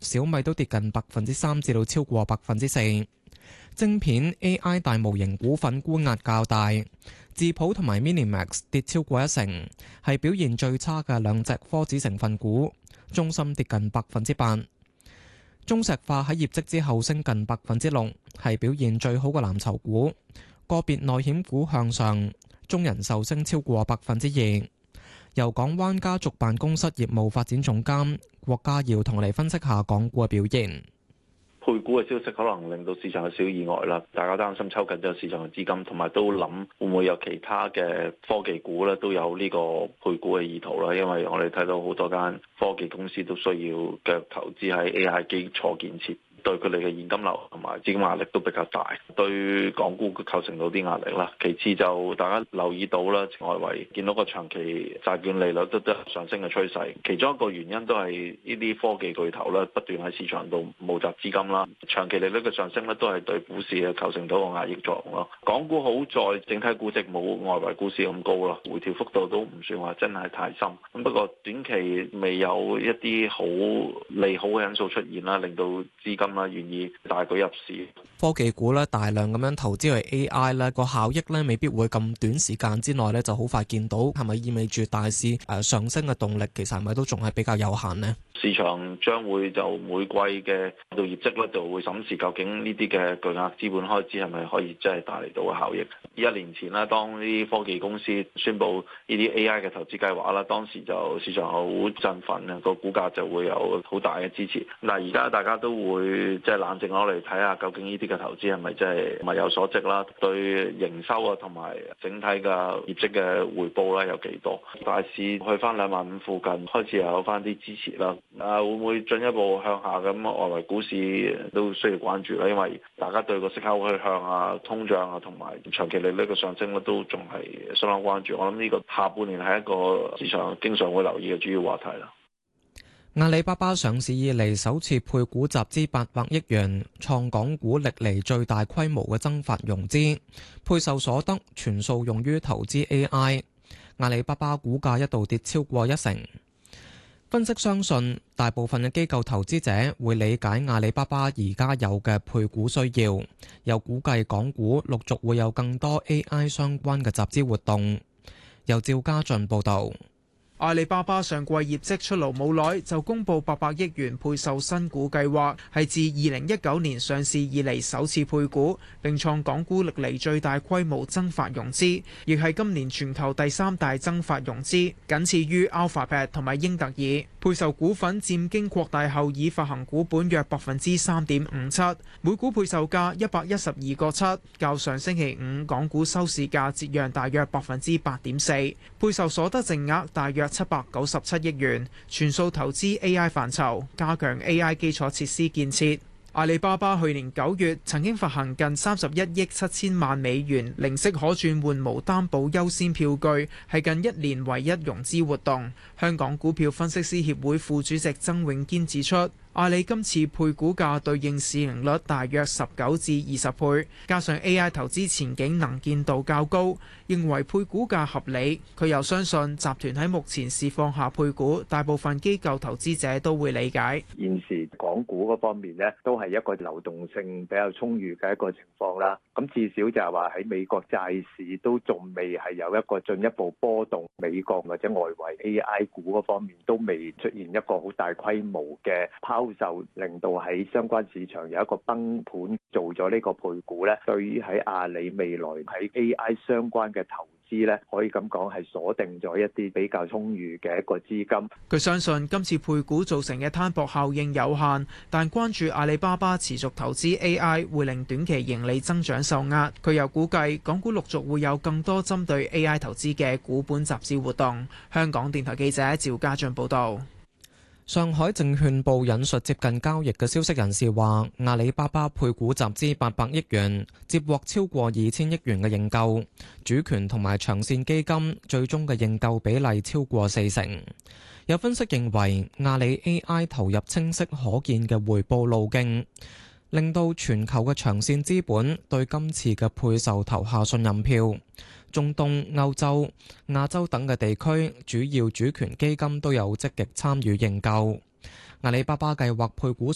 小米都跌近3%至到超過4%。晶片 AI 大模型股份沽壓較大，智譜同埋 Minimax 跌超過1%，係表現最差嘅兩隻科指成分股。中芯跌近8%，中石化喺業績之後升近6%，係表現最好嘅藍籌股。個別內險股向上，中人壽升超過2%。由港灣家族辦公室業務發展總監郭家耀同我哋分析下港股嘅表現。 配股嘅消息可能令到市場有少意外啦，大家擔心抽緊咗市場嘅資金，同埋都諗會唔會有其他嘅科技股咧都有呢個配股嘅意圖啦。因為我哋睇到好多間科技公司都需要繼續投資喺 AI 基礎建設，對佢哋嘅現金流同埋資金壓力都比較大，對港股構成到啲壓力啦。其次就大家留意到啦，外圍見到個長期債券利率都有上升嘅趨勢，其中一個原因都係呢啲科技巨頭咧不斷喺市場度募集資金啦。長期利率嘅上升咧都係對股市嘅構成到個壓抑作用咯。港股好在整體估值冇外圍股市咁高啦，回調幅度都唔算話真係太深。咁不過短期未有一啲好利好嘅因素出現啦，令到資金願意大舉入市。 科技股咧大量咁樣投資去 AI 咧，個效益咧未必會咁短時間之內咧就好快見到，係咪意味住大市上升嘅動力其實係咪都仲係比較有限呢？ 市場將會就每季嘅到業績咧，就會審視究竟呢啲嘅巨額資本開支係咪可以真係帶嚟到嘅效益。1年前啦，當呢啲科技公司宣布呢啲 AI 嘅投資計劃啦，當時就市場好振奮啊，個股價就會有好大嘅支持。但係而家大家都會即係冷靜落嚟睇下，究竟呢啲嘅投資係咪真係物有所值啦？對營收啊同埋整體嘅業績嘅回報咧有幾多？大市去翻25000附近開始有翻啲支持啦。會唔會進一步向下咁？外圍股市都需要關注啦，因為大家對個息口去向啊、通脹啊同埋長期利率嘅上升咧，都仲係相當關注。我諗呢個下半年係一個市場經常會留意嘅主要話題啦。 阿里巴巴上市以嚟首次配股集資800億元，創港股歷嚟最大規模嘅增發融資，配售所得全數用於投資 AI。阿里巴巴股價一度跌超過1成。分析相信，大部分嘅機構投資者會理解阿里巴巴而家有嘅配股需要，又估計港股陸續會有更多 AI 相關嘅集資活動。由趙家俊報導。 阿里巴巴上季業績出爐冇耐，就公布800億元配售新股計劃，係自2019年上市以嚟首次配股，並創港股歷嚟最大規模增發融資，亦係今年全球第3大增發融資，僅次於 Alphabet 同埋英特爾。配售股份佔經擴大後已發行股本約3.57%，每股配售價112個7，較上星期五港股收市價折讓大約8.4%。配售所得淨額大約797億元，全數投資 AI 範疇，加強 AI 基礎設施建設。阿里巴巴去年9月曾經發行近31億7千萬美元零息可轉換無擔保優先票據，係近1年唯一融資活動。香港股票分析師協會副主席曾永堅指出，阿里今次配股價對應市盈率大約19至20倍，加上 AI 投資前景能見度較高，認為配股價合理。佢又相信集團喺目前市況下配股，大部分機構投資者都會理解。 現時港股嗰方面呢，都係一個流動性比較充裕嘅一個情況啦。咁至少就係話喺美國債市都仲未係有一個進一步波動，美國或者外圍 AI 股嗰方面都未出現一個好大規模嘅拋售，令到喺相關市場有一個崩盤，做咗呢個配股咧，對於喺阿里未來喺 AI 相關嘅投資咧，可以咁講係鎖定咗一啲比較充裕嘅一個資金。 佢相信今次配股造成嘅攤薄效應有限，但關注阿里巴巴持續投資 AI 會令短期盈利增長受壓。佢又估計港股陸續會有更多針對 AI 投資嘅股本集資活動。香港電台記者趙家俊報道。 上海證券報引述接近交易嘅消息人士話，阿里巴巴配股集資800億元，接獲超過2000億元嘅認購，主權同埋長線基金最終嘅認購比例超過40%。有分析認為，阿里 AI 投入清晰可見嘅回報路徑，令到全球嘅長線資本對今次嘅配售投下信任票。中東、歐洲、亞洲等嘅地區主要主權基金都有積極參與認購。阿里巴巴計劃配股